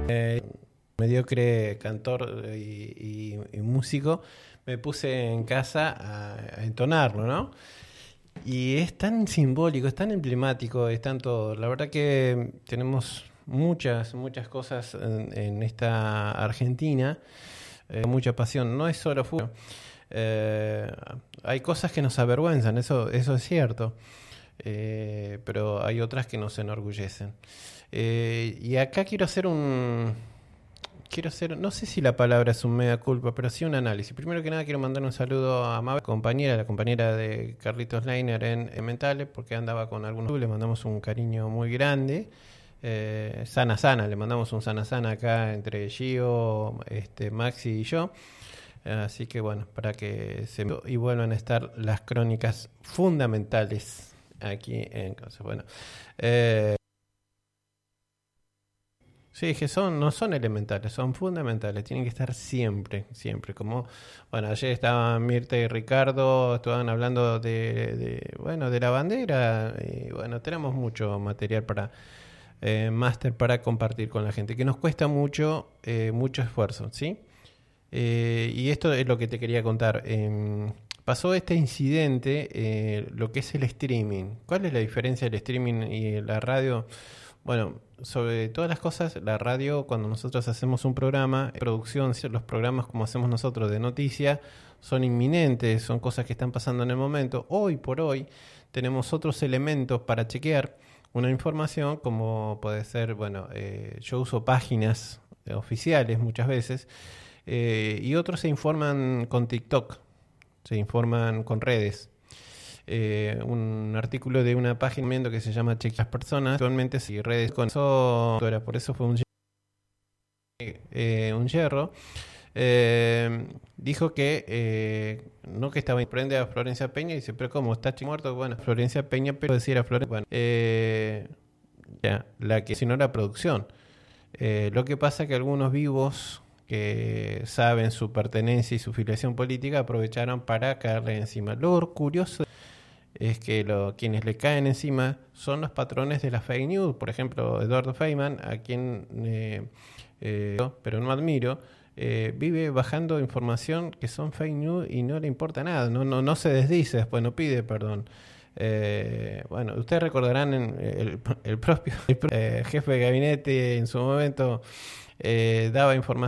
Mediocre cantor y músico, me puse en casa a entonarlo, ¿no? Y es tan simbólico, es tan emblemático, es tanto. La verdad que tenemos muchas cosas en esta Argentina, mucha pasión. No es solo fútbol. Eh, Hay cosas que nos avergüenzan, eso es cierto. Pero hay otras que nos enorgullecen. Y acá quiero hacer, no sé si la palabra es un mea culpa, pero sí un análisis. Primero que nada quiero mandar un saludo a Mabel, la compañera de Carlitos Leiner en Mentales, porque andaba con algunos. Le mandamos un cariño muy grande. Sana, le mandamos un sana acá entre Gio, Maxi y yo. Así que bueno, para que y vuelvan a estar las crónicas fundamentales aquí en Cosa. Bueno, sí, que no son elementales, son fundamentales, tienen que estar siempre. Como, bueno, ayer estaban Mirta y Ricardo, estaban hablando bueno, de la bandera, y bueno, tenemos mucho material máster para compartir con la gente, que nos cuesta mucho esfuerzo, ¿sí? Y esto es lo que te quería contar. Pasó este incidente, lo que es el streaming. ¿Cuál es la diferencia del streaming y la radio? Bueno, sobre todas las cosas, la radio, cuando nosotros hacemos un programa, producción, los programas como hacemos nosotros de noticia, son inminentes, son cosas que están pasando en el momento. Hoy por hoy tenemos otros elementos para chequear una información, como puede ser, bueno, yo uso páginas oficiales muchas veces, y otros se informan con TikTok, se informan con redes. Un artículo de una página que se llama Check las personas. Actualmente si redes con eso, por eso fue un yerro. Dijo que no, que estaba prende a Florencia Peña y dice, pero ¿cómo? ¿Está muerto? Bueno, Florencia Peña, pero decir a Florencia, bueno, ya, la que sino la producción. Lo que pasa es que algunos vivos que saben su pertenencia y su filiación política aprovecharon para caerle encima. Lo curioso es que quienes le caen encima son los patrones de la fake news. Por ejemplo, Eduardo Feynman, a quien pero no admiro, vive bajando información que son fake news y no le importa nada, no se desdice, después no pide perdón. Bueno, ustedes recordarán el propio jefe de gabinete en su momento daba información